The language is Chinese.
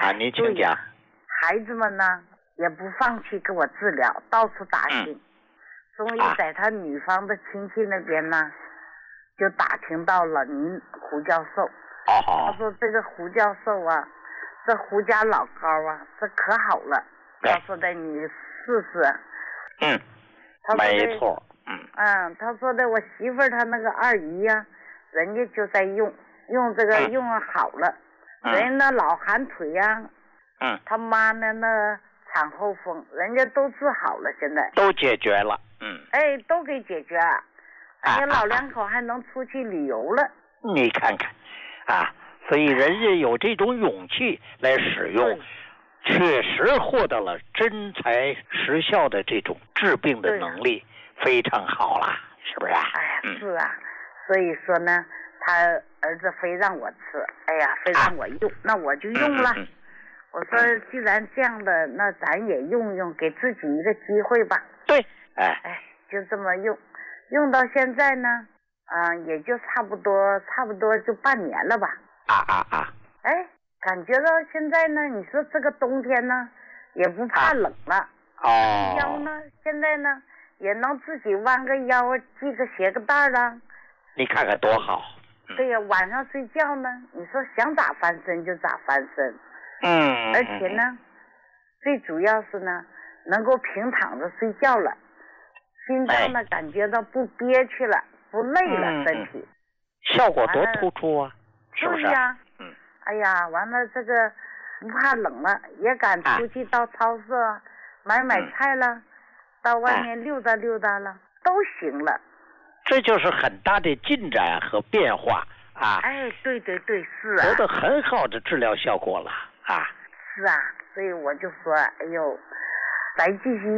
啊，你请讲。 孩子们呢也不放弃给我治疗，到处打听。终于在他女方的亲戚那边呢，就打听到了您胡教授。他说这个胡教授啊，这胡家老高啊，这可好了。他说的你试试。 没错。 他说的我媳妇儿她那个二姨呀，人家就在用这个用好了。人家那老寒腿呀，他妈呢那产后风，人家都治好了，现在都解决了。 都给解决了。人家老两口还能出去旅游了。 你看看所以人家有这种勇气来使用，确实获得了真材实效的这种治病的能力，非常好啦，是不是？ 是啊，所以说呢，他儿子非让我吃，非让我用，那我就用了。我说既然这样的，那咱也用用，给自己一个机会吧。 对， 就这么用到现在呢，也就差不多就半年了吧。感觉到现在呢，你说这个冬天呢，也不怕冷了。腰呢，现在呢也能自己弯个腰，系个鞋个带了。 你看看多好。 对呀，晚上睡觉呢，你说想咋翻身就咋翻身。而且呢，最主要是呢，能够平躺着睡觉了，心脏呢感觉到不憋屈了，不累了，身体效果多突出啊，是不是？ 对呀。完了这个不怕冷了，也敢出去到超市买菜了，到外面溜达溜达了，都行了。 这就是很大的进展和变化对，是得到很好的治疗效果了是啊，所以我就说，再继续